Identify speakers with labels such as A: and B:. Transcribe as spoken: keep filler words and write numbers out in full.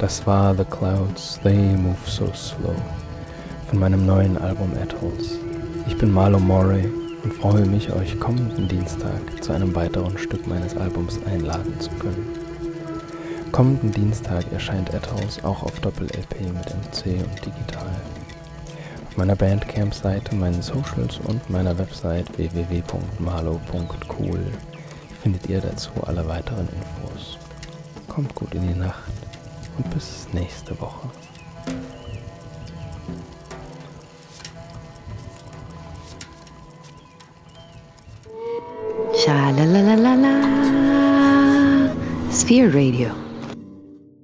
A: Das war The Clouds, They Move So Slow von meinem neuen Album Atolls. Ich bin Marlo Moray und freue mich, euch kommenden Dienstag zu einem weiteren Stück meines Albums einladen zu können. Kommenden Dienstag erscheint Atolls auch auf Doppel-L P mit M C und digital. Auf meiner Bandcamp-Seite, meinen Socials und meiner Website w w w punkt marlo punkt cool findet ihr dazu alle weiteren Infos. Kommt gut in die Nacht und bis nächste Woche.
B: Sha la la la la la. Sphere Radio.